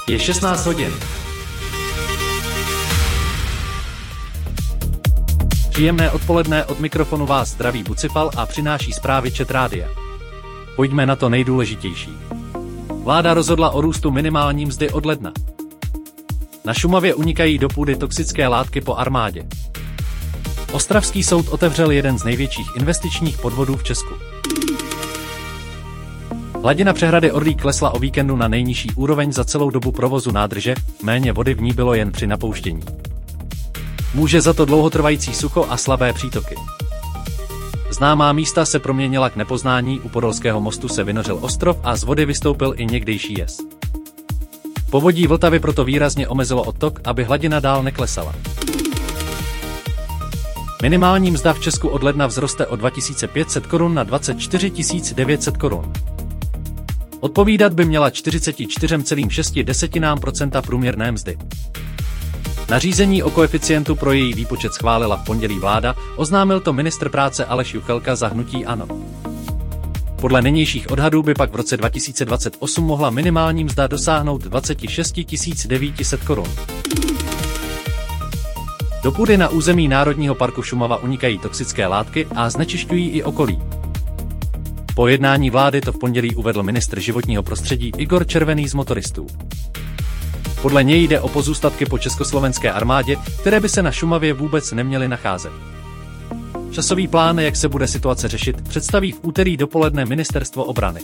Je 16 hodin. Příjemné odpoledne, od mikrofonu vás zdraví Bucifal a přináší zprávy Čet Rádia. Pojďme na to nejdůležitější. Vláda rozhodla o růstu minimální mzdy od ledna. Na Šumavě unikají do půdy toxické látky po armádě. Ostravský soud otevřel jeden z největších investičních podvodů v Česku. Hladina přehrady Orlík klesla o víkendu na nejnižší úroveň za celou dobu provozu nádrže, méně vody v ní bylo jen při napouštění. Může za to dlouhotrvající sucho a slabé přítoky. Známá místa se proměnila k nepoznání, u Podolského mostu se vynořil ostrov a z vody vystoupil i někdejší jez. Povodí Vltavy proto výrazně omezilo odtok, aby hladina dál neklesala. Minimální mzda v Česku od ledna vzroste o 2500 korun na 24 900 korun. Odpovídat by měla 44,6% průměrné mzdy. Nařízení o koeficientu pro její výpočet schválila v pondělí vláda, oznámil to ministr práce Aleš Juchelka za hnutí ANO. Podle nynějších odhadů by pak v roce 2028 mohla minimální mzda dosáhnout 26 900 korun. Do půdy na území Národního parku Šumava unikají toxické látky a znečišťují i okolí. Po jednání vlády to v pondělí uvedl ministr životního prostředí Igor Červený z motoristů. Podle něj jde o pozůstatky po československé armádě, které by se na Šumavě vůbec neměly nacházet. Časový plán, jak se bude situace řešit, představí v úterý dopoledne ministerstvo obrany.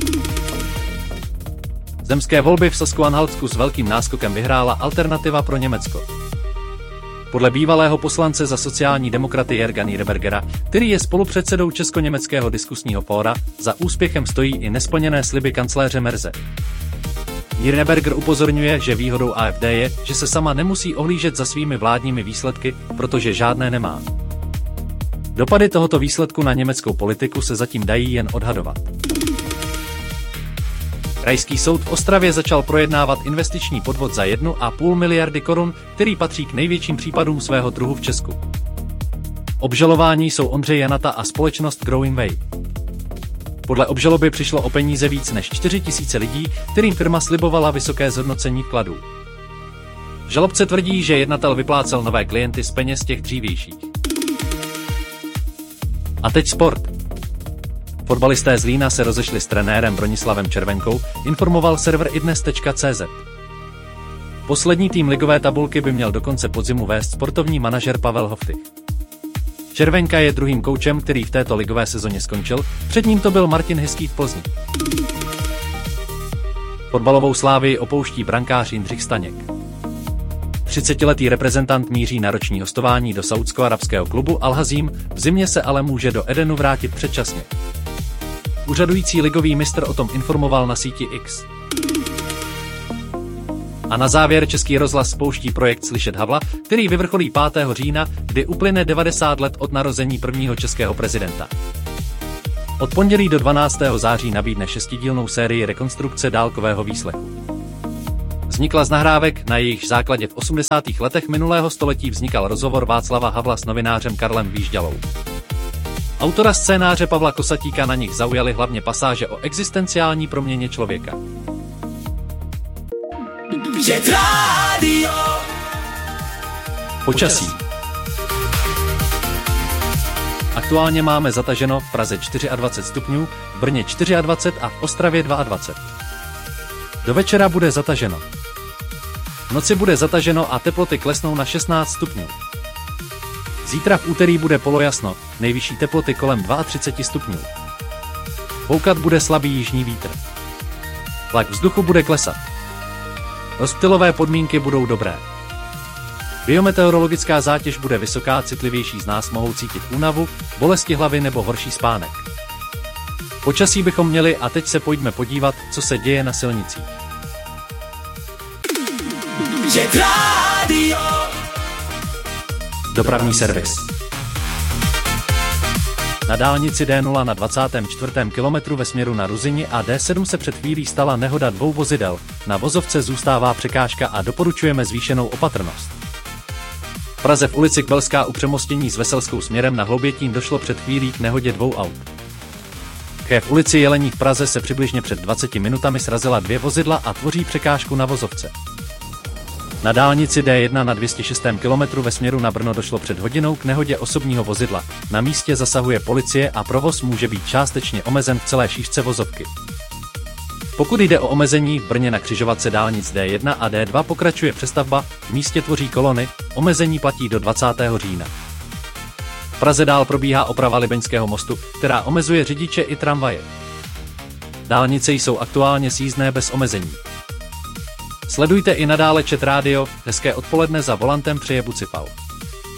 Zemské volby v Sasku-Anhaltsku s velkým náskokem vyhrála Alternativa pro Německo. Podle bývalého poslance za sociální demokraty Jörga Niederbergera, který je spolupředsedou Česko-německého diskusního fóra, za úspěchem stojí i nesplněné sliby kancléře Merze. Niederberger upozorňuje, že výhodou AfD je, že se sama nemusí ohlížet za svými vládními výsledky, protože žádné nemá. Dopady tohoto výsledku na německou politiku se zatím dají jen odhadovat. Krajský soud v Ostravě začal projednávat investiční podvod za 1,5 miliardy korun, který patří k největším případům svého druhu v Česku. Obžalováni jsou Ondřej Janata a společnost Growing Way. Podle obžaloby přišlo o peníze víc než 4 000 lidí, kterým firma slibovala vysoké zhodnocení vkladů. Žalobce tvrdí, že jednatel vyplácel nové klienty z peněz těch dřívějších. A teď sport. Fotbalisté z Lína se rozešli s trenérem Bronislavem Červenkou, informoval server idnes.cz. Poslední tým ligové tabulky by měl do konce podzimu vést sportovní manažer Pavel Hoftych. Červenka je druhým koučem, který v této ligové sezóně skončil, před ním to byl Martin Hezký v Plzni. Fotbalovou Slávii opouští brankář Jindřich Staněk. 30letý reprezentant míří na roční hostování do saúdsko-arabského klubu Al-Hazím, v zimě se ale může do Edenu vrátit předčasně. Úřadující ligový mistr o tom informoval na síti X. A na závěr Český rozhlas spouští projekt Slyšet Havla, který vyvrcholí 5. října, kdy uplyne 90 let od narození prvního českého prezidenta. Od pondělí do 12. září nabídne 6dílnou sérii rekonstrukce dálkového výslechu. Vznikla z nahrávek, na jejich základě v 80. letech minulého století vznikal rozhovor Václava Havla s novinářem Karlem Výžďalou. Autora scénáře Pavla Kosatíka na nich zaujaly hlavně pasáže o existenciální proměně člověka. Počasí. Aktuálně máme zataženo, v Praze 24 stupňů, v Brně 24 a v Ostravě 22. Do večera bude zataženo. V noci bude zataženo a teploty klesnou na 16 stupňů. Zítra v úterý bude polojasno, nejvyšší teploty kolem 32 stupňů. Foukat bude slabý jižní vítr. Tlak vzduchu bude klesat. Rozptylové podmínky budou dobré. Biometeorologická zátěž bude vysoká, citlivější z nás mohou cítit únavu, bolesti hlavy nebo horší spánek. Počasí bychom měli a teď se pojďme podívat, co se děje na silnicích. Dopravní servis. Na dálnici D0 na 24. kilometru ve směru na Ruzyni a D7 se před chvílí stala nehoda dvou vozidel. Na vozovce zůstává překážka a doporučujeme zvýšenou opatrnost. V Praze v ulici Kbelská u přemostění s Veselskou směrem na Hloubětín došlo před chvílí k nehodě dvou aut. V ulici Jelení v Praze se přibližně před 20 minutami srazila 2 vozidla a tvoří překážku na vozovce. Na dálnici D1 na 206. kilometru ve směru na Brno došlo před hodinou k nehodě osobního vozidla. Na místě zasahuje policie a provoz může být částečně omezen v celé šířce vozovky. Pokud jde o omezení, v Brně na křižovatce dálnic D1 a D2 pokračuje přestavba, v místě tvoří kolony, omezení platí do 20. října. V Praze dál probíhá oprava Libeňského mostu, která omezuje řidiče i tramvaje. Dálnice jsou aktuálně sjízdné bez omezení. Sledujte i nadále Chat Radio, hezké odpoledne za volantem přeje Bucipal.